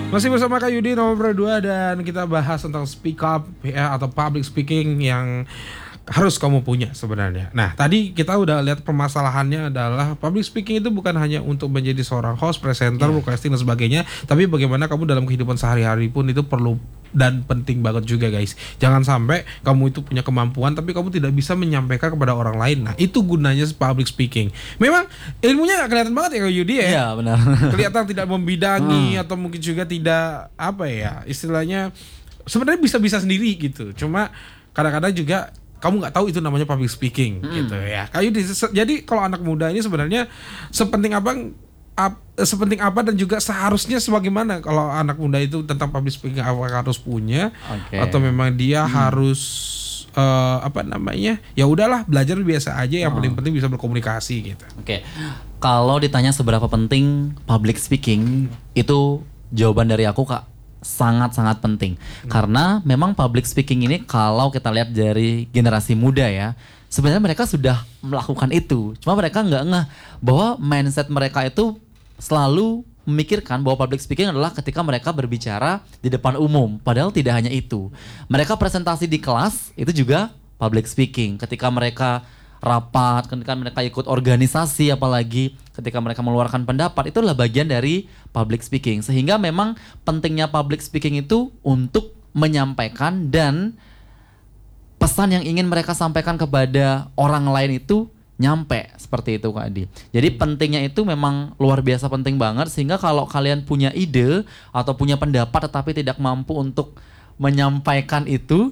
Masih bersama Kak Yudi nomor 2 dan kita bahas tentang speak up ya, atau public speaking yang harus kamu punya sebenarnya. Nah, tadi kita udah lihat permasalahannya adalah public speaking itu bukan hanya untuk menjadi seorang host, presenter, broadcasting dan sebagainya, tapi bagaimana kamu dalam kehidupan sehari-hari pun itu perlu dan penting banget juga, guys. Jangan sampai kamu itu punya kemampuan tapi kamu tidak bisa menyampaikan kepada orang lain. Nah, itu gunanya public speaking. Memang ilmunya gak kelihatan banget ya Kak Yudi ya. Iya, benar. Kelihatan tidak membidangi atau mungkin juga tidak apa ya, istilahnya sebenarnya bisa-bisa sendiri gitu. Cuma kadang-kadang juga kamu nggak tahu itu namanya public speaking gitu ya. Jadi kalau anak muda ini sebenarnya sepenting apa dan juga seharusnya sebagaimana kalau anak muda itu tentang public speaking apakah harus punya atau memang dia harus ya udahlah belajar biasa aja, yang paling penting bisa berkomunikasi gitu. Kalau ditanya seberapa penting public speaking, itu jawaban dari aku Kak, sangat-sangat penting. Karena memang public speaking ini kalau kita lihat dari generasi muda ya, sebenarnya mereka sudah melakukan itu. Cuma mereka nggak ngeh bahwa mindset mereka itu selalu memikirkan bahwa public speaking adalah ketika mereka berbicara di depan umum. Padahal tidak hanya itu. Mereka presentasi di kelas itu juga public speaking. Ketika mereka rapat, ketika mereka ikut organisasi, apalagi ketika mereka mengeluarkan pendapat, itu adalah bagian dari public speaking. Sehingga memang pentingnya public speaking itu untuk menyampaikan dan pesan yang ingin mereka sampaikan kepada orang lain itu nyampe, seperti itu Kak Adi. Jadi pentingnya itu memang luar biasa penting banget, sehingga kalau kalian punya ide atau punya pendapat tetapi tidak mampu untuk menyampaikan itu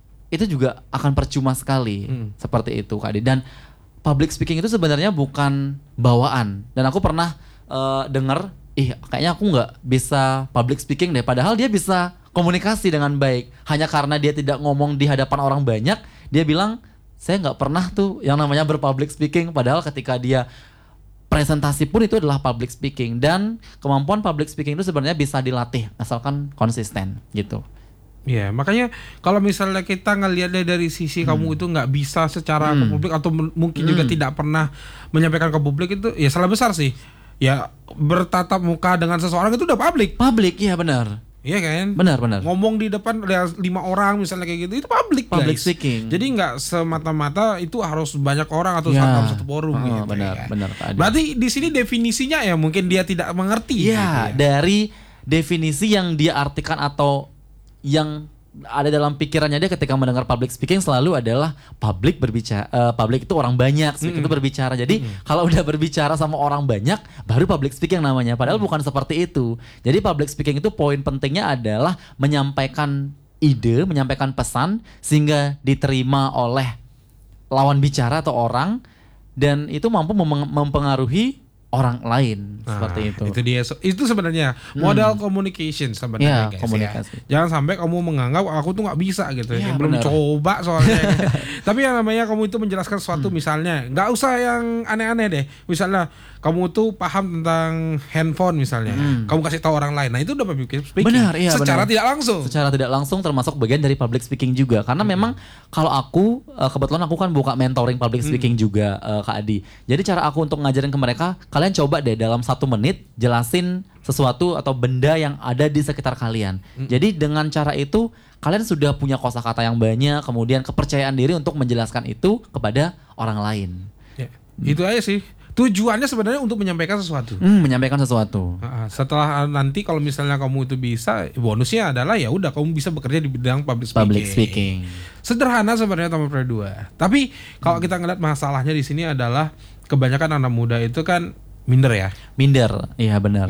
juga akan percuma sekali. Seperti itu Kak Adi. Dan public speaking itu sebenarnya bukan bawaan. Dan aku pernah dengar, kayaknya aku nggak bisa public speaking deh. Padahal dia bisa komunikasi dengan baik. Hanya karena dia tidak ngomong di hadapan orang banyak, dia bilang, saya nggak pernah tuh yang namanya berpublic speaking. Padahal ketika dia presentasi pun itu adalah public speaking. Dan kemampuan public speaking itu sebenarnya bisa dilatih, asalkan konsisten gitu. Ya, makanya kalau misalnya kita ngelihatnya dari sisi kamu itu nggak bisa secara ke publik atau mungkin juga tidak pernah menyampaikan ke publik, itu ya salah besar sih. Ya, bertatap muka dengan seseorang itu udah publik. Publik, iya benar. Iya kan? Benar. Ngomong di depan ada 5 orang misalnya kayak gitu, itu public speaking. Jadi nggak semata-mata itu harus banyak orang atau dalam satu forum gitu. Benar. Berarti di sini definisinya ya mungkin dia tidak mengerti. Iya, gitu ya. Dari definisi yang dia artikan atau yang ada dalam pikirannya dia ketika mendengar public speaking selalu adalah public berbicara, public itu orang banyak, speaking itu berbicara. Jadi kalau udah berbicara sama orang banyak baru public speaking namanya. Padahal bukan seperti itu. Jadi public speaking itu poin pentingnya adalah menyampaikan ide, menyampaikan pesan sehingga diterima oleh lawan bicara atau orang, dan itu mampu mempengaruhi orang lain, seperti itu. Itu dia. Itu sebenarnya modal communication sebenarnya, guys. Komunikasi. Ya. Jangan sampai kamu menganggap aku tuh nggak bisa gitu. Ya, belum coba soalnya. Tapi yang namanya kamu itu menjelaskan sesuatu, misalnya nggak usah yang aneh-aneh deh. Misalnya kamu tuh paham tentang handphone misalnya, kamu kasih tahu orang lain. Nah itu udah public speaking. Benar, iya, secara tidak langsung. Secara tidak langsung termasuk bagian dari public speaking juga. Karena memang kalau aku kebetulan aku kan buka mentoring public speaking juga Kak Adi. Jadi cara aku untuk ngajarin ke mereka, kalian coba deh dalam 1 menit jelasin sesuatu atau benda yang ada di sekitar kalian. Jadi dengan cara itu kalian sudah punya kosakata yang banyak, kemudian kepercayaan diri untuk menjelaskan itu kepada orang lain. Ya, itu aja sih. Tujuannya sebenarnya untuk menyampaikan sesuatu. Menyampaikan sesuatu. Setelah nanti kalau misalnya kamu itu bisa, bonusnya adalah ya udah kamu bisa bekerja di bidang public speaking. Sederhana sebenarnya nomor 2. Tapi kalau kita ngeliat masalahnya di sini adalah kebanyakan anak muda itu kan minder ya. Iya benar.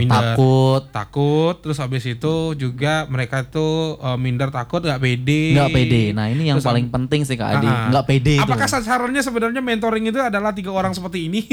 Takut. Terus habis itu juga mereka tuh minder, takut, nggak pede. Nah ini yang terus paling penting sih Kak Adi. Nggak pede. Apakah sasarannya sebenarnya mentoring itu adalah 3 orang seperti ini?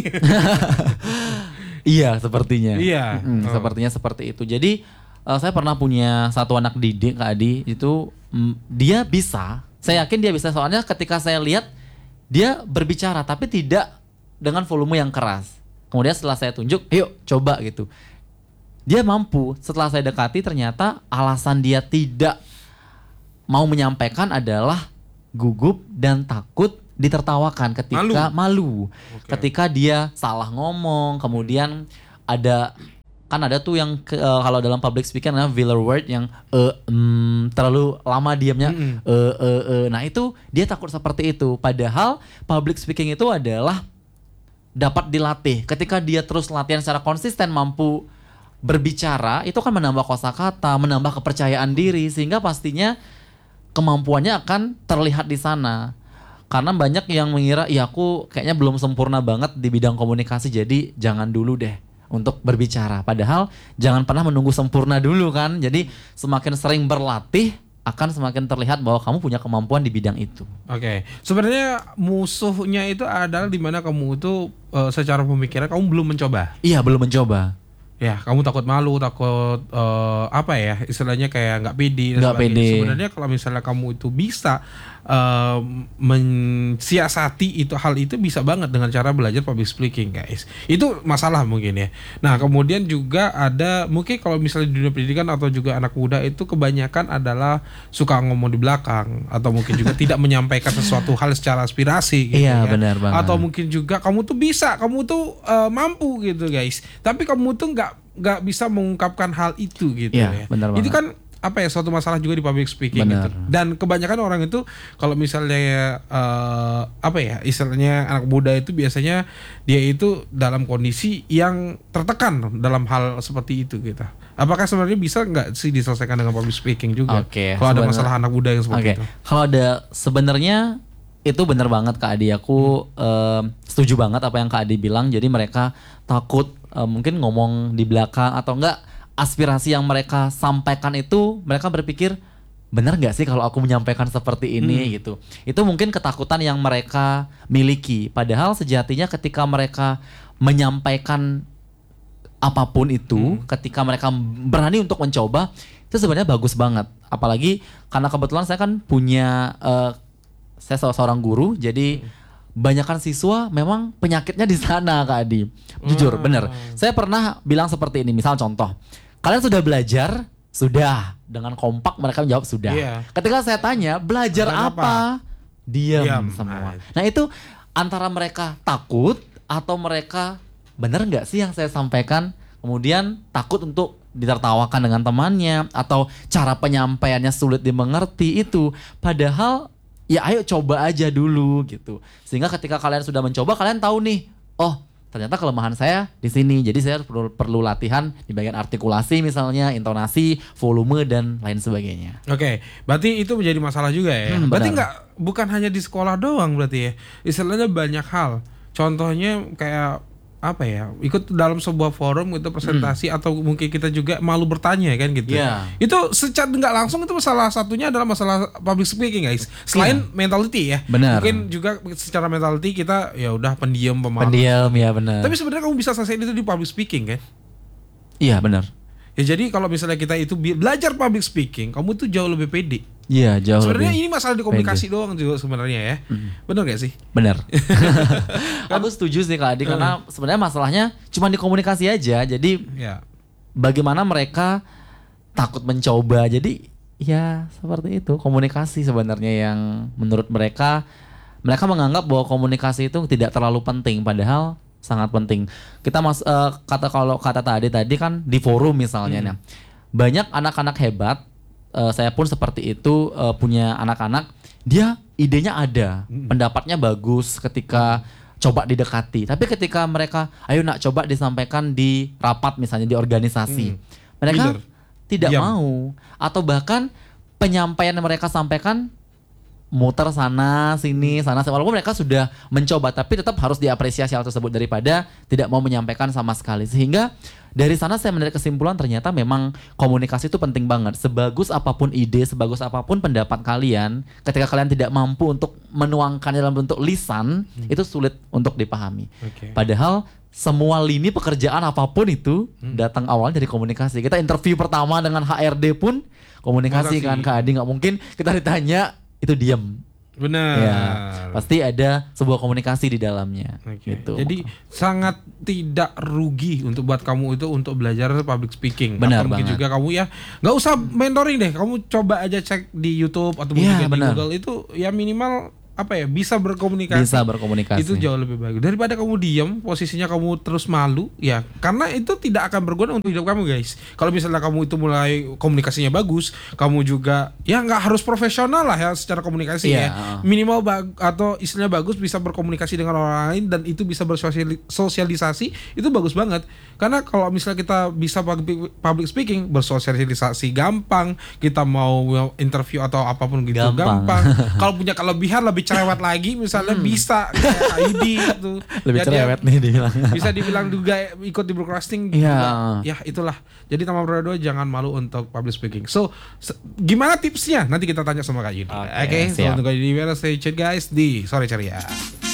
Iya sepertinya. Iya. Sepertinya seperti itu. Jadi saya pernah punya satu anak didik Kak Adi. Itu dia bisa. Saya yakin dia bisa, soalnya ketika saya lihat dia berbicara tapi tidak dengan volume yang keras. Kemudian setelah saya tunjuk, yuk coba gitu. Dia mampu. Setelah saya dekati ternyata alasan dia tidak mau menyampaikan adalah gugup dan takut ditertawakan ketika malu. Ketika dia salah ngomong, kemudian ada kan ada tuh yang kalau dalam public speaking ada filler word yang terlalu lama diamnya nah itu dia takut seperti itu. Padahal public speaking itu adalah dapat dilatih. Ketika dia terus latihan secara konsisten mampu berbicara, itu kan menambah kosakata, menambah kepercayaan diri, sehingga pastinya kemampuannya akan terlihat di sana. Karena banyak yang mengira, ya aku kayaknya belum sempurna banget di bidang komunikasi, jadi jangan dulu deh untuk berbicara. Padahal jangan pernah menunggu sempurna dulu kan. Jadi semakin sering berlatih akan semakin terlihat bahwa kamu punya kemampuan di bidang itu. Oke. Sebenarnya musuhnya itu adalah di mana kamu itu secara pemikiran kamu belum mencoba. Iya, belum mencoba. Ya, kamu takut malu, takut apa ya, istilahnya kayak nggak pede. Nggak pede. Sebenarnya kalau misalnya kamu itu bisa mensiasati hal itu bisa banget dengan cara belajar public speaking, guys. Itu masalah mungkin ya. Nah, kemudian juga ada mungkin kalau misalnya di dunia pendidikan atau juga anak muda itu kebanyakan adalah suka ngomong di belakang atau mungkin juga tidak menyampaikan sesuatu hal secara aspirasi gitu. Iya, kan. benar banget. Atau mungkin juga kamu tuh bisa, kamu tuh mampu gitu, guys. Tapi kamu tuh nggak bisa mengungkapkan hal itu gitu ya. Benar Itu banget. kan apa ya, suatu masalah juga di public speaking gitu. Dan kebanyakan orang itu kalau misalnya apa ya, istilahnya anak muda itu biasanya dia itu dalam kondisi yang tertekan dalam hal seperti itu gitu. Apakah sebenarnya bisa nggak sih diselesaikan dengan public speaking juga? Kalau ada masalah anak muda yang seperti itu. Kalau ada, sebenarnya itu benar banget Kak Adi. Aku setuju banget apa yang Kak Adi bilang. Jadi mereka takut mungkin ngomong di belakang atau enggak, aspirasi yang mereka sampaikan itu mereka berpikir benar nggak sih kalau aku menyampaikan seperti ini gitu. Itu mungkin ketakutan yang mereka miliki. Padahal sejatinya ketika mereka menyampaikan apapun itu, ketika mereka berani untuk mencoba, itu sebenarnya bagus banget. Apalagi karena kebetulan saya kan punya saya seorang guru, jadi banyakan siswa memang penyakitnya di sana Kak Adi. Jujur, bener. Saya pernah bilang seperti ini, misal contoh, kalian sudah belajar? Sudah. Dengan kompak mereka menjawab sudah. Ketika saya tanya, belajar apa? Diam semua. Nah itu antara mereka takut atau mereka bener nggak sih yang saya sampaikan? Kemudian takut untuk ditertawakan dengan temannya atau cara penyampaiannya sulit dimengerti itu. Padahal ya ayo coba aja dulu gitu. Sehingga ketika kalian sudah mencoba, kalian tahu nih, oh ternyata kelemahan saya di sini. Jadi saya perlu latihan di bagian artikulasi misalnya, intonasi, volume dan lain sebagainya. Oke, berarti itu menjadi masalah juga ya. Berarti bukan hanya di sekolah doang berarti ya. Istilahnya banyak hal. Contohnya kayak apa ya, ikut dalam sebuah forum itu presentasi atau mungkin kita juga malu bertanya kan gitu. Itu secara nggak langsung itu salah satunya adalah masalah public speaking, guys. Selain mentality ya. Benar. Mungkin juga secara mentality kita ya udah pendiam, pemalu. Pendiam ya benar. Tapi sebenarnya kamu bisa selesai itu di public speaking kan? Iya benar. Ya jadi kalau misalnya kita itu belajar public speaking, kamu tuh jauh lebih pede. Iya jauh sebenarnya lebih. Ini masalah di komunikasi doang juga sebenarnya ya. Benar gak sih? Benar. Aku setuju sih Kak Adi, karena sebenarnya masalahnya cuma di komunikasi aja. Jadi bagaimana mereka takut mencoba. Jadi ya seperti itu, komunikasi sebenarnya yang menurut mereka menganggap bahwa komunikasi itu tidak terlalu penting, padahal sangat penting. Kita kalau kata tadi kan di forum misalnya, nah, banyak anak-anak hebat. Saya pun seperti itu, punya anak-anak, dia idenya ada, pendapatnya bagus ketika coba didekati. Tapi ketika mereka, ayo nak coba disampaikan di rapat misalnya di organisasi, mereka tidak mau, atau bahkan penyampaian yang mereka sampaikan muter sana sini walaupun mereka sudah mencoba, tapi tetap harus diapresiasi hal tersebut daripada tidak mau menyampaikan sama sekali. Sehingga dari sana saya menarik kesimpulan ternyata memang komunikasi itu penting banget. Sebagus apapun ide, sebagus apapun pendapat kalian, ketika kalian tidak mampu untuk menuangkan dalam bentuk lisan, itu sulit untuk dipahami. Padahal semua lini pekerjaan apapun itu datang awalnya dari komunikasi. Kita interview pertama dengan HRD pun komunikasi kan Kak Adi, nggak mungkin kita ditanya itu diam. Benar. Ya, pasti ada sebuah komunikasi di dalamnya. Gitu. Jadi sangat tidak rugi untuk buat kamu itu untuk belajar public speaking. Benar atau mungkin banget. juga kamu ya nggak usah mentoring deh. Kamu coba aja cek di YouTube atau mungkin di Google itu ya minimal bisa berkomunikasi. Bisa berkomunikasi. Itu jauh lebih bagus daripada kamu diam, posisinya kamu terus malu ya, karena itu tidak akan berguna untuk hidup kamu guys. Kalau misalnya kamu itu mulai komunikasinya bagus, kamu juga ya nggak harus profesional lah ya secara komunikasi ya, minimal atau istilahnya bagus bisa berkomunikasi dengan orang lain dan itu bisa bersosialisasi, itu bagus banget. Karena kalau misalnya kita bisa public speaking, bersosialisasi gampang, kita mau interview atau apapun gitu gampang. Kalau punya kelebihan lebih cerewet lagi misalnya bisa kayak Aidi gitu. Lebih cerewet nih dibilang. Bisa dibilang juga ikut di broadcasting juga. Ya itulah. Jadi Tama Berdua jangan malu untuk public speaking. So gimana tipsnya? Nanti kita tanya sama Kak Yudi. Oke, so untuk Kak Yudi, stay tuned guys di Sore Ceria.